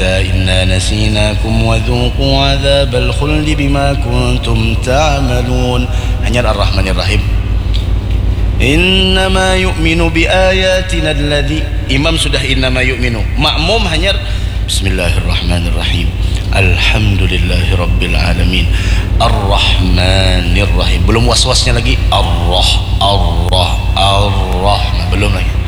هذا إنا نسيناكم وذوقوا عذاب الخلد بما كنتم تعملون. Hanya Ar-Rahmanir-Rahim. Innama yu'minu bi ayatina alladhi, imam sudah innama yu'minu, makmum hanya Bismillahirrahmanirrahim, Alhamdulillahi Rabbil Alamin, Ar-Rahmanir Rahim. Belum was-wasnya lagi, Allah, belum lagi.